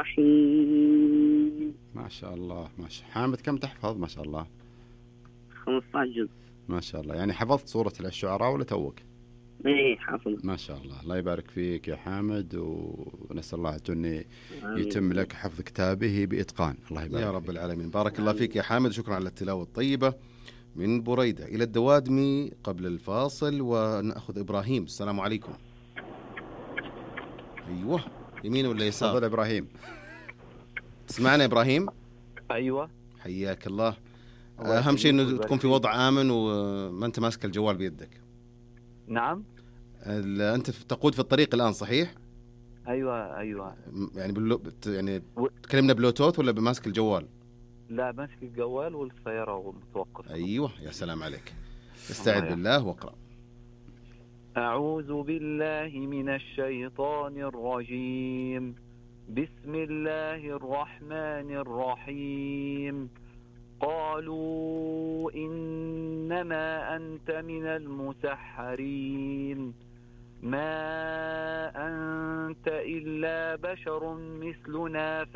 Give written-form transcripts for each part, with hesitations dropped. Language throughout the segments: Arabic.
الرحيم. ما شاء الله ما شاء الله. حامد كم تحفظ؟ ما شاء الله 15 جزء. ما شاء الله. يعني حفظت سورة الشعراء ولا توك؟ ايه حافظ. ما شاء الله. الله يبارك فيك يا حامد، ونسأل الله أن يتم لك حفظ كتابه بإتقان. الله يبارك يا رب فيك. العالمين. بارك الله فيك يا حامد، شكرا على التلاوة الطيبة. من بريدة إلى الدوادمي قبل الفاصل، ونأخذ إبراهيم. السلام عليكم. أيوة، يمين ولا يسار؟ تفضل إبراهيم. تسمعنا إبراهيم؟ أيوة. حياك الله. أهم شيء أنه تكون في وضع آمن وما أنت ماسك الجوال بيدك. نعم. أنت تقود في الطريق الآن صحيح؟ أيوة. يعني يعني تكلمنا بلوتوث ولا بماسك الجوال؟ لا، ماسك الجوال والسيارة ومتوقف. أيوة، يا سلام عليك. استعد بالله واقرأ. أعوذ بالله من الشيطان الرجيم. بسم الله الرحمن الرحيم. قالوا إنما أنت من المسحرين، ما أنت إلا بشر مثلنا،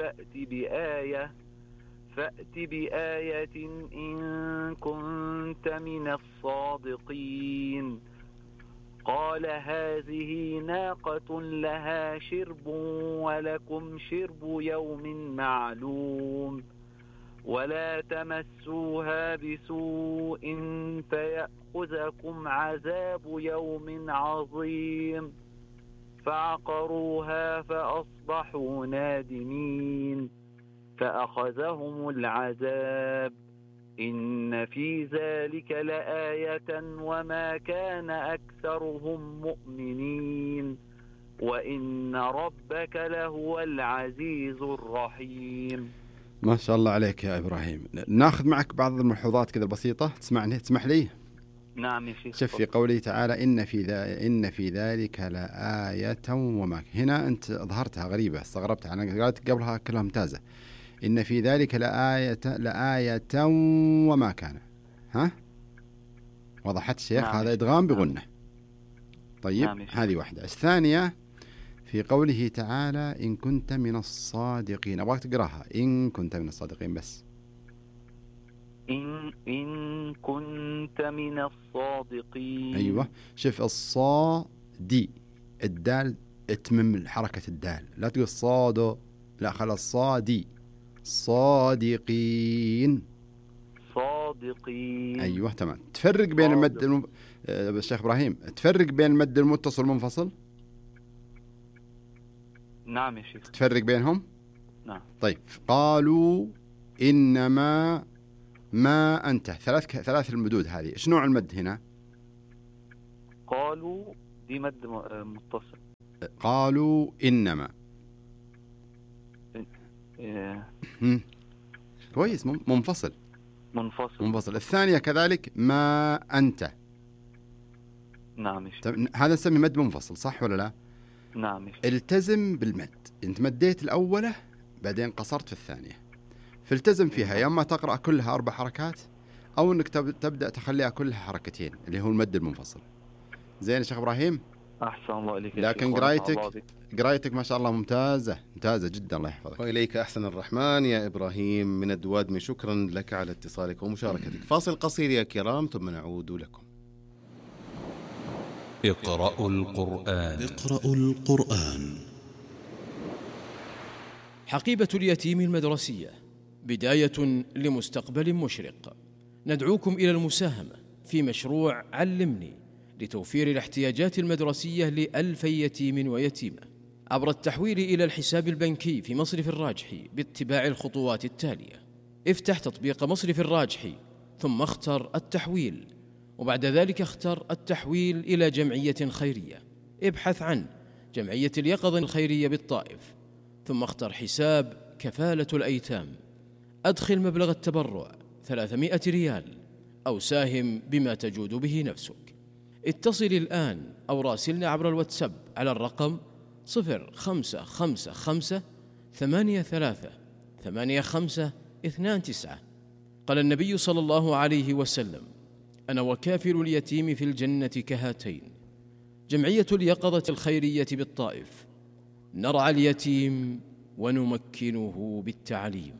فأت بآية إن كنت من الصادقين. قال هذه ناقة لها شرب ولكم شرب يوم معلوم، ولا تمسوها بسوء فيأخذكم عذاب يوم عظيم. فعقروها فأصبحوا نادمين، فأخذهم العذاب. إن في ذلك لآية وما كان أكثرهم مؤمنين، وإن ربك لهو العزيز الرحيم. ما شاء الله عليك يا إبراهيم. ناخذ معك بعض الملحوظات كذا البسيطة، تسمح لي؟ نعم يا شيخ. شوف في قوله تعالى إن في ذلك لآية وما. هنا أنت ظهرتها غريبة، استغربتها. أنا قالت قبلها كلها ممتازة. إن في ذلك لآية وما كان. ها وضحت الشيخ؟ نعم. هذا إدغام بغنة. طيب نعم. هذه واحدة. الثانية في قوله تعالى إن كنت من الصادقين. أبغاك تقراها إن كنت من الصادقين بس. إن كنت من الصادقين. أيوة. شوف الصادي، الدال اتمم حركة الدال، لا تقول صادو، لا خلاص صادي. صادقين. أيوة تمام. تفرق بين المد الشيخ إبراهيم، تفرق بين المد المتصل والمنفصل. نعم يا شيخ. تفرق بينهم. نعم. طيب قالوا إنما ما أنت، ثلاث المدود هذه، إيش نوع المد هنا؟ قالوا دي مد متصل. قالوا إنما. كويس. منفصل. الثانية كذلك ما أنت. نعم. هذا نسميه مد منفصل، صح ولا لا؟ نعم. التزم بالمد. انت مديت الأولى بعدين قصرت في الثانية، فالتزم فيها. يا اما تقرأ كلها 4 حركات، او انك تبدأ تخليها كلها حركتين، اللي هو المد المنفصل. زين يا شيخ إبراهيم؟ أحسن الله إليك. لكن قرايتك ما شاء الله ممتازة جدا، الله يحفظك. وإليك أحسن الرحمن يا إبراهيم من الدوادمي. شكرا لك على اتصالك ومشاركتك. فاصل قصير يا كرام ثم نعود لكم. اقرأوا القرآن. حقيبة اليتيم المدرسية، بداية لمستقبل مشرق. ندعوكم إلى المساهمة في مشروع علمني لتوفير الاحتياجات المدرسية ل1000 يتيم ويتيمة عبر التحويل إلى الحساب البنكي في مصرف الراجحي باتباع الخطوات التالية. افتح تطبيق مصرف الراجحي ثم اختر التحويل، وبعد ذلك اختر التحويل إلى جمعية خيرية. ابحث عن جمعية اليقظة الخيرية بالطائف، ثم اختر حساب كفالة الأيتام. أدخل مبلغ التبرع 300 ريال أو ساهم بما تجود به نفسك. اتصل الآن أو راسلنا عبر الواتساب على الرقم 0555 83 8529. قال النبي صلى الله عليه وسلم: أنا وكافل اليتيم في الجنة كهاتين. جمعية اليقظة الخيرية بالطائف، نرعى اليتيم ونمكنه بالتعليم.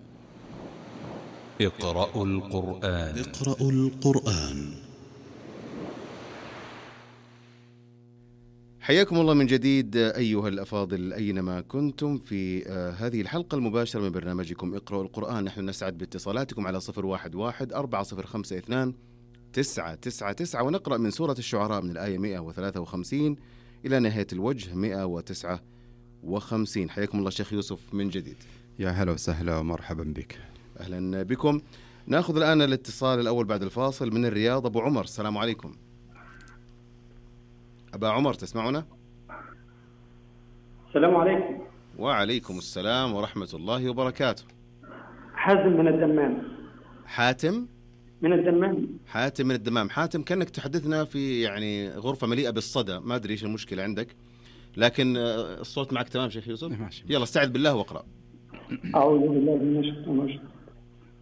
اقرأوا القرآن. اقرأوا القرآن. حياكم الله من جديد أيها الأفاضل أينما كنتم في هذه الحلقة المباشرة من برنامجكم اقرأوا القرآن. نحن نسعد باتصالاتكم على 011-405-2999 ونقرأ من سورة الشعراء من الآية 153 إلى نهاية الوجه 159. حياكم الله شيخ يوسف من جديد. يا هلا وسهلا ومرحبا بك. أهلا بكم. نأخذ الآن الاتصال الأول بعد الفاصل من الرياض. أبو عمر، السلام عليكم. أبا عمر تسمعنا؟ السلام عليكم. وعليكم السلام ورحمة الله وبركاته. حازم من الدمام. حاتم من الدمام. حاتم من الدمام. حاتم كأنك تحدثنا في يعني غرفة مليئة بالصدى، ما أدري إيش المشكلة عندك، لكن الصوت معك تمام شيخ يوسف. يلا استعذ بالله واقرأ. أعوذ بالله من الشيطان الرجيم.